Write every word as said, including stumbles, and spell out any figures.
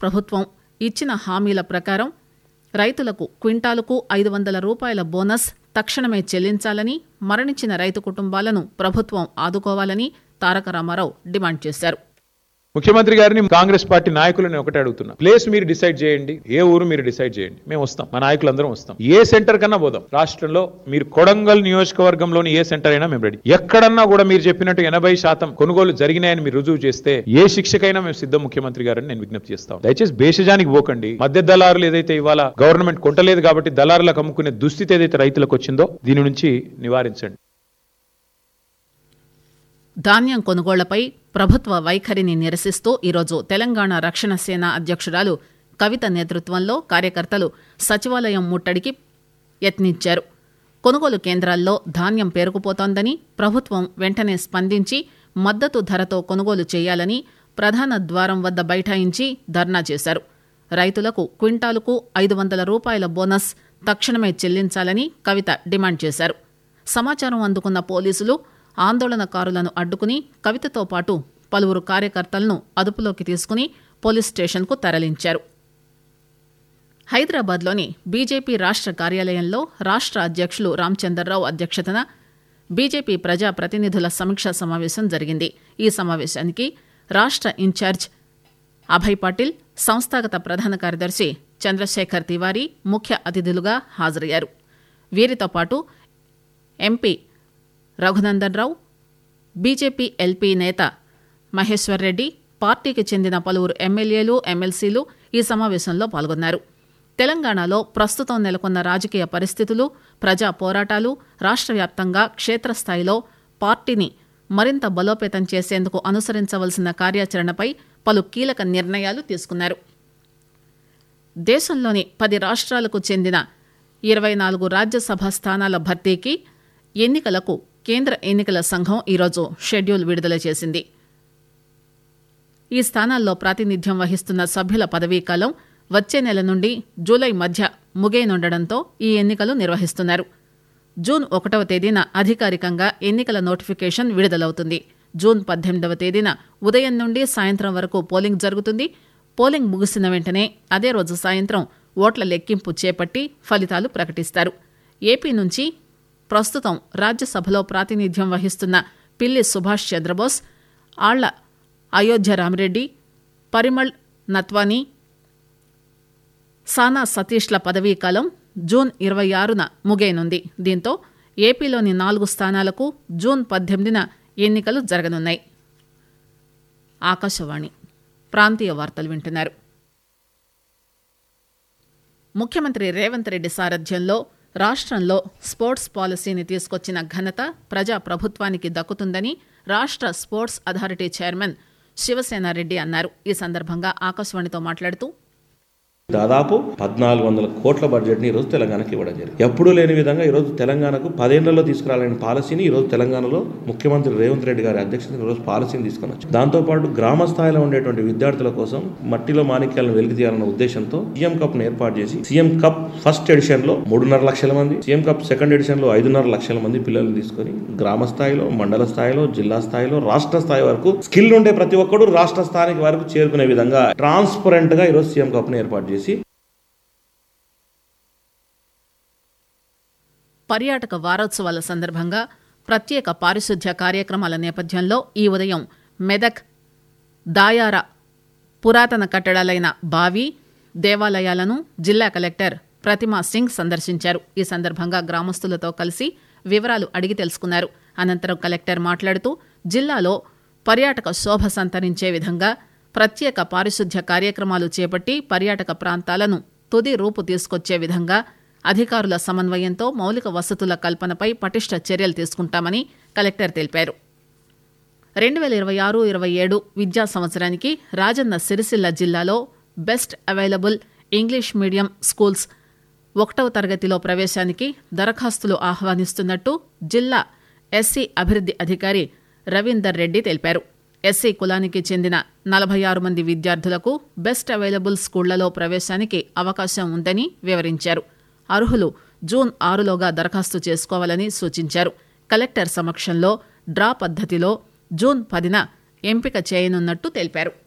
ప్రభుత్వం ఇచ్చిన హామీల ప్రకారం రైతులకు క్వింటాలుకు ఐదు వందల రూపాయల బోనస్ తక్షణమే చెల్లించాలని, మరణించిన రైతు కుటుంబాలను ప్రభుత్వం ఆదుకోవాలని తారక రామారావు డిమాండ్ చేశారు. ముఖ్యమంత్రి గారిని, కాంగ్రెస్ పార్టీ నాయకులను ఒకటే అడుగుతున్నా, ప్లేస్ మీరు డిసైడ్ చేయండి, ఏ ఊరు మీరు డిసైడ్ చేయండి, మేము వస్తాం, మా నాయకులందరం వస్తాం. ఏ సెంటర్ కన్నా పోదాం రాష్ట్రంలో. మీరు కొడంగల్ నియోజకవర్గంలోని ఏ సెంటర్ అయినా మేము రెడీ. ఎక్కడన్నా కూడా మీరు చెప్పినట్టు ఎనభై శాతం కొనుగోలు జరిగినాయని మీరు రుజువు చేస్తే ఏ శిక్షకైనా మేము సిద్ధం ముఖ్యమంత్రి గారని నేను విజ్ఞప్తి చేస్తాం. దయచేసి భేషజానికి పోకండి. మధ్య దళారులు ఏదైతే ఇవాళ గవర్నమెంట్ కొంటలేదు కాబట్టి దళారులకు అమ్ముకునే దుస్థితి ఏదైతే రైతులకు వచ్చిందో దీని నుంచి నివారించండి. ధాన్యం కొనుగోళ్లపై ప్రభుత్వ వైఖరిని నిరసిస్తూ ఈరోజు తెలంగాణ రక్షణ సేన అధ్యక్షురాలు కవిత నేతృత్వంలో కార్యకర్తలు సచివాలయం ముట్టడికి యత్నించారు. కొనుగోలు కేంద్రాల్లో ధాన్యం పేరుకుపోతోందని, ప్రభుత్వం వెంటనే స్పందించి మద్దతు ధరతో కొనుగోలు చేయాలని ప్రధాన ద్వారం వద్ద బైఠాయించి ధర్నా చేశారు. రైతులకు క్వింటాలుకు ఐదు వందల రూపాయల బోనస్ తక్షణమే చెల్లించాలని కవిత డిమాండ్ చేశారు. సమాచారం అందుకున్న పోలీసులు ఆందోళనకారులను అడ్డుకుని కవితతో పాటు పలువురు కార్యకర్తలను అదుపులోకి తీసుకుని పోలీస్ స్టేషన్కు తరలించారు. హైదరాబాద్లోని బీజేపీ రాష్ట్ర కార్యాలయంలో రాష్ట్ర అధ్యక్షులు రామచందర్రావు అధ్యక్షతన బీజేపీ ప్రజా ప్రతినిధుల సమీక్షా సమావేశం జరిగింది. ఈ సమావేశానికి రాష్ట్ర ఇన్ఛార్జ్ అభయ్ పాటిల్, సంస్థాగత ప్రధాన కార్యదర్శి చంద్రశేఖర్ తివారీ ముఖ్య అతిథులుగా హాజరయ్యారు. వీరితో పాటు MP Raghunandan Rao, BJP LP నేత మహేశ్వర్ రెడ్డి, పార్టీకి చెందిన పలువురు ఎమ్మెల్యేలు, ఎమ్మెల్సీలు ఈ సమావేశంలో పాల్గొన్నారు. తెలంగాణలో ప్రస్తుతం నెలకొన్న రాజకీయ పరిస్థితులు, ప్రజా పోరాటాలు, రాష్ట్ర వ్యాప్తంగా క్షేత్రస్థాయిలో పార్టీని మరింత బలోపేతం చేసేందుకు అనుసరించవలసిన కార్యాచరణపై పలు కీలక నిర్ణయాలు తీసుకున్నారు. దేశంలోని పది రాష్ట్రాలకు చెందిన ఇరవై నాలుగు రాజ్యసభ స్థానాల భర్తీకి ఎన్నికలకు కేంద్ర ఎన్నికల సంఘం ఈరోజు షెడ్యూల్ విడుదల చేసింది. ఈ స్థానాల్లో ప్రాతినిధ్యం వహిస్తున్న సభ్యుల పదవీకాలం వచ్చే నెల నుండి జూలై మధ్య ముగియనుండటంతో ఈ ఎన్నికలు నిర్వహిస్తున్నారు. జూన్ ఒకటవ తేదీన అధికారికంగా ఎన్నికల నోటిఫికేషన్ విడుదలవుతుంది. జూన్ పద్దెనిమిదవ తేదీన ఉదయం నుండి సాయంత్రం వరకు పోలింగ్ జరుగుతుంది. పోలింగ్ ముగిసిన వెంటనే అదే రోజు సాయంత్రం ఓట్ల లెక్కింపు చేపట్టి ఫలితాలు ప్రకటిస్తారు. ఏపీ నుంచి ప్రస్తుతం రాజ్యసభలో ప్రాతినిధ్యం వహిస్తున్న పిల్లి సుభాష్ చంద్రబోస్, ఆళ్ల అయోధ్య రామిరెడ్డి, పరిమళ్ నత్వానీ, సానా సతీష్ల పదవీకాలం జూన్ ఇరవై ఆరున ముగియనుంది. దీంతో ఏపీలోని నాలుగు స్థానాలకు జూన్ పద్దెనిమిదిన ఎన్నికలు జరగనున్నాయి. ఆకాశవాణి ప్రాంతీయ వార్తలు వింటున్నారు. ముఖ్యమంత్రి రేవంత్ రెడ్డి సారథ్యంలో రాష్ట్రంలో స్పోర్ట్స్ పాలసీని తీసుకొచ్చిన ఘనత ప్రజా ప్రభుత్వానికి దక్కుతుందని రాష్ట్ర స్పోర్ట్స్ అథారిటీ చైర్మన్ శివసేనారెడ్డి అన్నారు. ఈ సందర్భంగా ఆకాశవాణితో మాట్లాడుతూ, దాదాపు పద్నాలుగు వందల కోట్ల బడ్జెట్ని ఈరోజు తెలంగాణకి ఇవ్వడం జరిగింది. ఎప్పుడూ లేని విధంగా ఈరోజు తెలంగాణకు పదేళ్లలో తీసుకురాలని పాలసీని ఈరోజు తెలంగాణలో ముఖ్యమంత్రి రేవంత్ రెడ్డి గారి అధ్యక్షతన ఈరోజు పాలసీని తీసుకుని వచ్చారు. దాంతోపాటు గ్రామ స్థాయిలో ఉండేటువంటి విద్యార్థుల కోసం మట్టిలో మాణిక్యాలను వెలికి తీయాలన్న ఉద్దేశంతో సీఎం కప్ ను ఏర్పాటు చేసి సీఎం కప్ ఫస్ట్ ఎడిషన్ లో మూడున్నర లక్షల మంది, సీఎం కప్ సెకండ్ ఎడిషన్ లో ఐదున్నర లక్షల మంది పిల్లల్ని తీసుకుని గ్రామ స్థాయిలో, మండల స్థాయిలో, జిల్లా స్థాయిలో, రాష్ట్ర స్థాయి వరకు స్కిల్ ఉండే ప్రతి ఒక్కరు రాష్ట్ర స్థాయికి వరకు చేరుకునే విధంగా ట్రాన్స్పరెంట్ గా ఈరోజు సీఎం కప్ ను ఏర్పాటు చేసి పర్యాటక వారోత్సవాల సందర్భంగా ప్రత్యేక పారిశుధ్య కార్యక్రమాల నేపథ్యంలో ఈ ఉదయం మెదక్, దాయార పురాతన కట్టడాలైన బావి, దేవాలయాలను జిల్లా కలెక్టర్ ప్రతిమా సింగ్ సందర్శించారు. ఈ సందర్భంగా గ్రామస్తులతో కలిసి వివరాలు అడిగి తెలుసుకున్నారు. అనంతరం కలెక్టర్ మాట్లాడుతూ జిల్లాలో పర్యాటక శోభ సంతరించే విధంగా ప్రత్యేక పారిశుధ్య కార్యక్రమాలు చేపట్టి పర్యాటక ప్రాంతాలను తుది రూపు తీసుకొచ్చే విధంగా అధికారుల సమన్వయంతో మౌలిక వసతుల కల్పనపై పటిష్ట చర్యలు తీసుకుంటామని కలెక్టర్ తెలిపారు. రెండు వేల ఇరవై ఆరు ఇరవై ఏడు విద్యా సంవత్సరానికి రాజన్న సిరిసిల్ల జిల్లాలో best available English medium schools ఒకటవ తరగతిలో ప్రవేశానికి దరఖాస్తులు ఆహ్వానిస్తున్నట్టు జిల్లా ఎస్సీ అభివృద్ది అధికారి రవీందర్ రెడ్డి తెలిపారు. ఎస్సీ కులానికి చెందిన నలభై ఆరు మంది విద్యార్థులకు బెస్ట్ అవైలబుల్ స్కూళ్లలో ప్రవేశానికి అవకాశం ఉందని వివరించారు. అర్హులు జూన్ ఆరులోగా దరఖాస్తు చేసుకోవాలని సూచించారు. కలెక్టర్ సమక్షంలో డ్రా పద్ధతిలో జూన్ పదిన ఎంపిక చేయనున్నట్టు తెలిపారు.